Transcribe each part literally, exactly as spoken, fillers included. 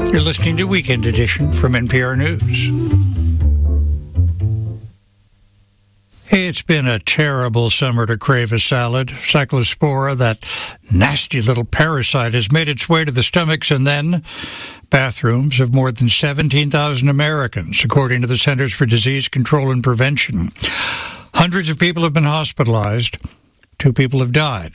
You're listening to Weekend Edition from N P R News. It's been a terrible summer to crave a salad. Cyclospora, that nasty little parasite, has made its way to the stomachs and then bathrooms of more than seventeen thousand Americans, according to the Centers for Disease Control and Prevention. Hundreds of people have been hospitalized. Two people have died.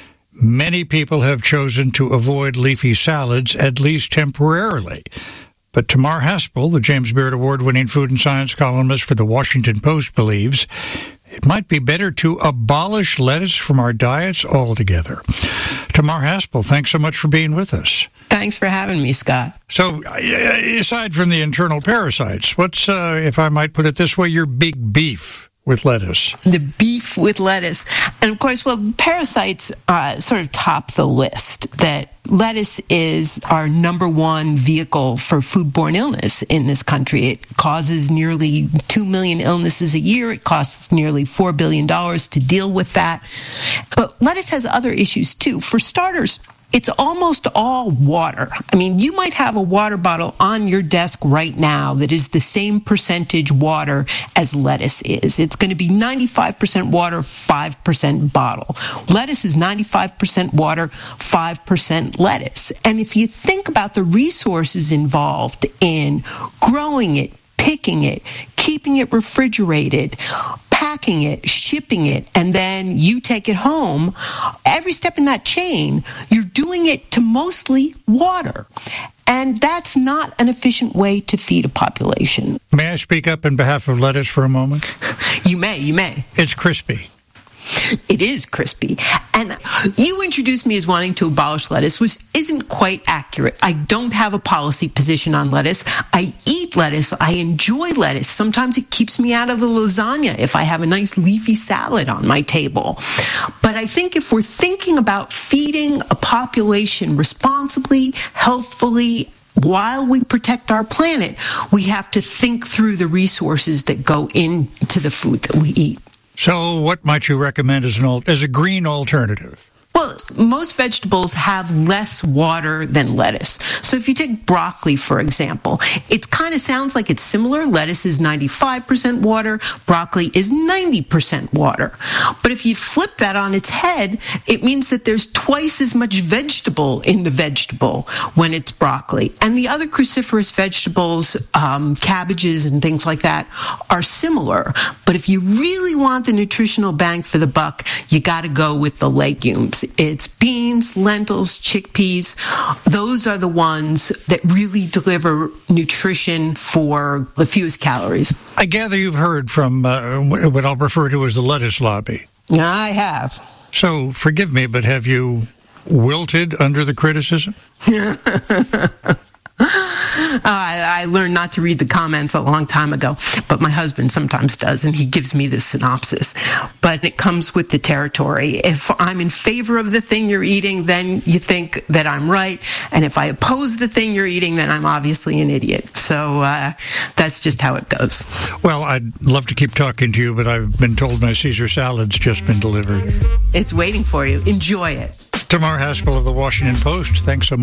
Many people have chosen to avoid leafy salads, at least temporarily. But Tamar Haspel, the James Beard Award-winning food and science columnist for The Washington Post, believes it might be better to abolish lettuce from our diets altogether. Tamar Haspel, thanks so much for being with us. Thanks for having me, Scott. So, aside from the internal parasites, what's, uh, if I might put it this way, your big beef with lettuce? The beef with lettuce. And of course, well, parasites uh, sort of top the list. That lettuce is our number one vehicle for foodborne illness in this country. It causes nearly two million illnesses a year. It costs nearly four billion dollars to deal with that. But lettuce has other issues too. For starters, it's almost all water. I mean, you might have a water bottle on your desk right now that is the same percentage water as lettuce is. It's going to be ninety-five percent water, five percent bottle. Lettuce is ninety-five percent water, five percent lettuce. And if you think about the resources involved in growing it, picking it, keeping it refrigerated, packing it, shipping it, and then you take it home, every step in that chain, you're doing it to mostly water. And that's not an efficient way to feed a population. May I speak up in behalf of lettuce for a moment? You may, you may. It's crispy. It is crispy. And you introduced me as wanting to abolish lettuce, which isn't quite accurate. I don't have a policy position on lettuce. I eat lettuce. I enjoy lettuce. Sometimes it keeps me out of a lasagna if I have a nice leafy salad on my table. But I think if we're thinking about feeding a population responsibly, healthfully, while we protect our planet, we have to think through the resources that go into the food that we eat. So what might you recommend as an al- as a green alternative? Well, most vegetables have less water than lettuce. So if you take broccoli, for example, it kind of sounds like it's similar. Lettuce is ninety-five percent water. Broccoli is ninety percent water. But if you flip that on its head, it means that there's twice as much vegetable in the vegetable when it's broccoli. And the other cruciferous vegetables, um, cabbages and things like that, are similar. But if you really want the nutritional bang for the buck, you got to go with the legumes. It's beans, lentils, chickpeas. Those are the ones that really deliver nutrition for the fewest calories. I gather you've heard from uh, what I'll refer to as the lettuce lobby. Yeah, I have. So forgive me, but have you wilted under the criticism? Uh, I, I learned not to read the comments a long time ago, but my husband sometimes does, and he gives me the synopsis. But it comes with the territory. If I'm in favor of the thing you're eating, then you think that I'm right. And if I oppose the thing you're eating, then I'm obviously an idiot. So uh, that's just how it goes. Well, I'd love to keep talking to you, but I've been told my Caesar salad's just been delivered. It's waiting for you. Enjoy it. Tamar Haspel of The Washington Post, thanks so much.